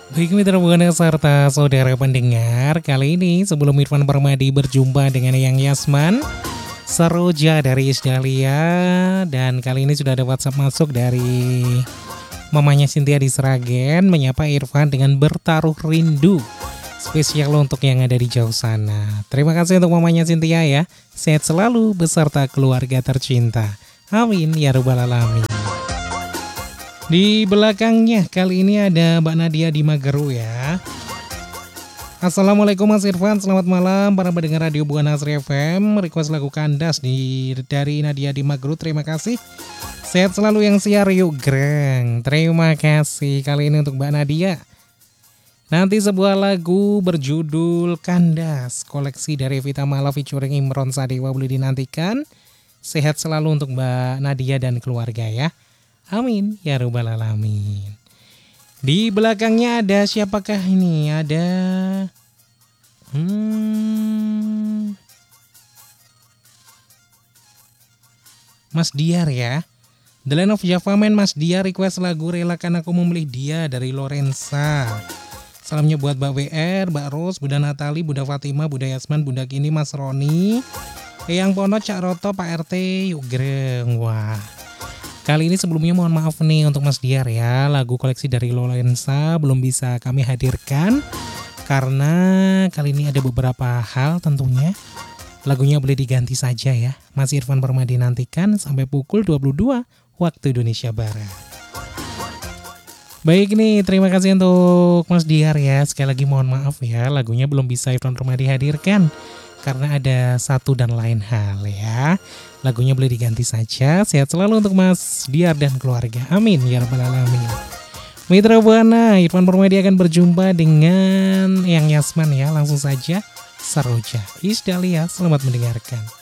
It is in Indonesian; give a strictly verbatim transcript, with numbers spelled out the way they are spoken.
Baik mitra buana serta saudara pendengar, kali ini sebelum Irfan Permadi berjumpa dengan Yang Yasman, Seroja dari Isdalia, dan kali ini sudah ada WhatsApp masuk dari mamanya Cynthia di Sragen menyapa Irfan dengan bertaruh rindu. Spesial untuk yang ada di jauh sana. Terima kasih untuk mamanya Cynthia ya. Sehat selalu beserta keluarga tercinta. Amin ya rabbal alamin. Di belakangnya kali ini ada Mbak Nadia di Mageru ya. Assalamualaikum Mas Irfan, selamat malam para pendengar Radio Buana Asri F M. Request lagu Kandas di dari Nadia di Mageru, terima kasih. Sehat selalu yang siar yuk greng. Terima kasih kali ini untuk Mbak Nadia. Nanti sebuah lagu berjudul Kandas, koleksi dari Vita Mala featuring Imron Sadewa boleh dinantikan. Sehat selalu untuk Mbak Nadia dan keluarga ya. Amin ya rabbal alamin. Di belakangnya ada siapakah ini? Ada hmm, Mas Diar ya. The Land of Java Man, Mas Diar request lagu Relakan Aku Memilih Dia dari Lorenza. Salamnya buat Mbak W R, Mbak Ros, Bunda Natali, Bunda Fatima, Bunda Yasman, Bunda Kini, Mas Roni, Eyang Pono, Cak Roto, Pak R T, yuk greng. Wah, kali ini sebelumnya mohon maaf nih untuk Mas Diar ya. Lagu koleksi dari Lorenza belum bisa kami hadirkan karena kali ini ada beberapa hal tentunya. Lagunya boleh diganti saja ya. Mas Irfan Permadi nantikan sampai pukul dua puluh dua waktu Indonesia Barat. Baik nih, terima kasih untuk Mas Diar ya. Sekali lagi mohon maaf ya, lagunya belum bisa Irfan Permadi hadirkan karena ada satu dan lain hal ya. Lagunya boleh diganti saja. Sehat selalu untuk Mas Diar dan keluarga. Amin ya rabbal alamin. Mitra Buana, Irfan Permadi akan berjumpa dengan Yang Yasman ya. Langsung saja Seroja Isdalia, selamat mendengarkan.